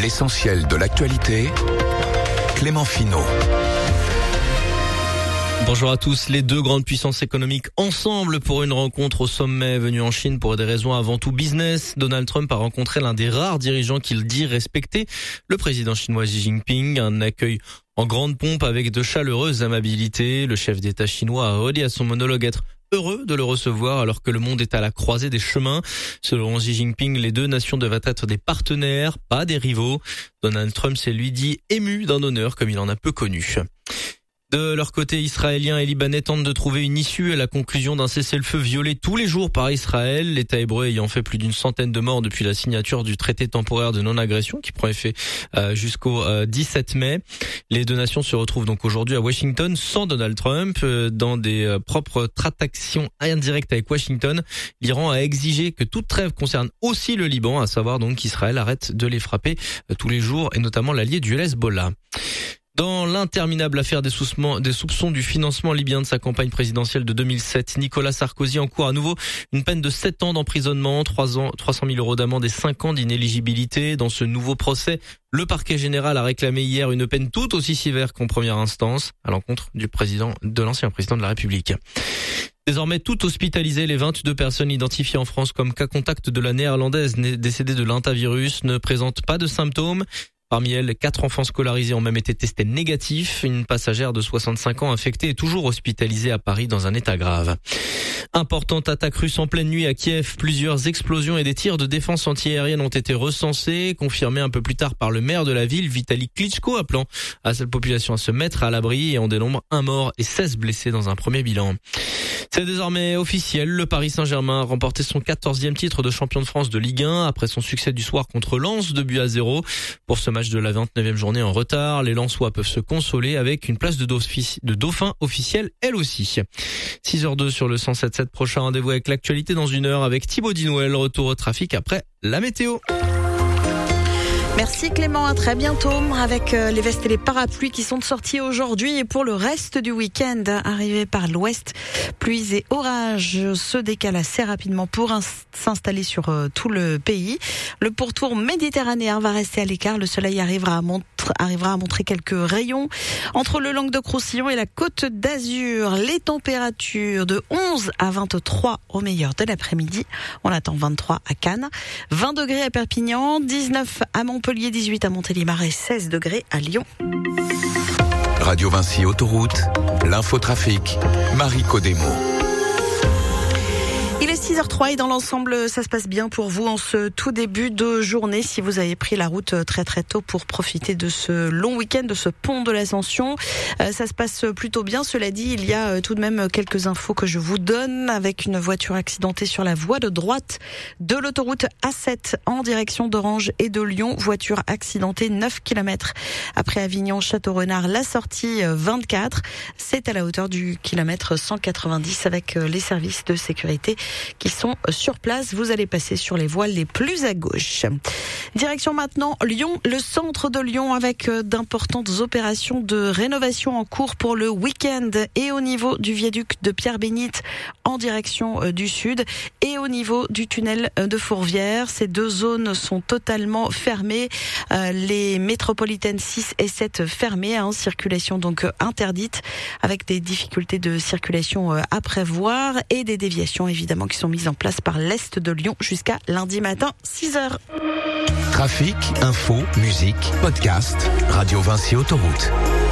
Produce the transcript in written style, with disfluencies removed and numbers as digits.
L'essentiel de l'actualité, Clément Finot. Bonjour à tous. Les deux grandes puissances économiques ensemble pour une rencontre au sommet venue en Chine pour des raisons avant tout business. Donald Trump a rencontré l'un des rares dirigeants qu'il dit respecter, le président chinois Xi Jinping. Un accueil en grande pompe avec de chaleureuses amabilités. Le chef d'État chinois a redit à son monologue être heureux de le recevoir alors que le monde est à la croisée des chemins. Selon Xi Jinping, les deux nations devraient être des partenaires, pas des rivaux. Donald Trump s'est lui dit ému d'un honneur comme il en a peu connu. De leur côté, Israéliens et Libanais tentent de trouver une issue à la conclusion d'un cessez-le-feu violé tous les jours par Israël, l'État hébreu ayant fait plus d'une centaine de morts depuis la signature du traité temporaire de non-agression qui prend effet jusqu'au 17 mai. Les deux nations se retrouvent donc aujourd'hui à Washington sans Donald Trump. Dans des propres tractations indirectes avec Washington, l'Iran a exigé que toute trêve concerne aussi le Liban, à savoir donc qu'Israël arrête de les frapper tous les jours et notamment l'allié du Hezbollah. Dans l'interminable affaire des soupçons du financement libyen de sa campagne présidentielle de 2007, Nicolas Sarkozy encourt à nouveau une peine de 7 ans d'emprisonnement, 300 000 euros d'amende et 5 ans d'inéligibilité. Dans ce nouveau procès, le parquet général a réclamé hier une peine tout aussi sévère qu'en première instance à l'encontre de l'ancien président de la République. Désormais, tout hospitalisé, les 22 personnes identifiées en France comme cas contact de la néerlandaise décédée de l'hantavirus ne présentent pas de symptômes. Parmi elles, 4 enfants scolarisés ont même été testés négatifs. Une passagère de 65 ans infectée est toujours hospitalisée à Paris dans un état grave. Importante attaque russe en pleine nuit à Kiev. Plusieurs explosions et des tirs de défense antiaérienne ont été recensés, confirmés un peu plus tard par le maire de la ville, Vitali Klitschko, appelant à cette population à se mettre à l'abri et on dénombre 1 mort et 16 blessés dans un premier bilan. C'est désormais officiel, le Paris Saint-Germain a remporté son 14e titre de champion de France de Ligue 1 après son succès du soir contre Lens, 2-0. Pour ce match de la 29e journée en retard, les Lensois peuvent se consoler avec une place de dauphin officielle elle aussi. 6h02 sur le 107.7, prochain rendez-vous avec l'actualité dans 1 heure avec Thibaut Dinouel, retour au trafic après la météo. Merci Clément, à très bientôt avec les vestes et les parapluies qui sont sortis aujourd'hui et pour le reste du week-end, arrivé par l'ouest, pluies et orages se décalent assez rapidement pour s'installer sur tout le pays. Le pourtour méditerranéen va rester à l'écart, le soleil arrivera à montrer quelques rayons entre le Languedoc-Roussillon et la Côte d'Azur. Les températures de 11 à 23 au meilleur de l'après-midi. On attend 23 à Cannes, 20 degrés à Perpignan, 19 à Montpellier, 18 à Montélimar et 16 degrés à Lyon. Radio Vinci Autoroute, l'infotrafic, Marie Codemo. Il est 6h03 et dans l'ensemble, ça se passe bien pour vous en ce tout début de journée. Si vous avez pris la route très très tôt pour profiter de ce long week-end, de ce pont de l'Ascension, ça se passe plutôt bien. Cela dit, il y a tout de même quelques infos que je vous donne avec une voiture accidentée sur la voie de droite de l'autoroute A7 en direction d'Orange et de Lyon. Voiture accidentée 9 km après Avignon-Château-Renard, la sortie 24. C'est à la hauteur du kilomètre 190 avec les services de sécurité qui sont sur place. Vous allez passer sur les voies les plus à gauche. Direction maintenant Lyon, le centre de Lyon avec d'importantes opérations de rénovation en cours pour le week-end et au niveau du viaduc de Pierre-Bénite en direction du sud et au niveau du tunnel de Fourvière. Ces deux zones sont totalement fermées. Les métropolitaines 6 et 7 fermées, circulation donc interdite avec des difficultés de circulation à prévoir et des déviations évidemment qui sont mises en place par l'Est de Lyon jusqu'à lundi matin 6h. Trafic, info, musique, podcast, Radio Vinci Autoroute.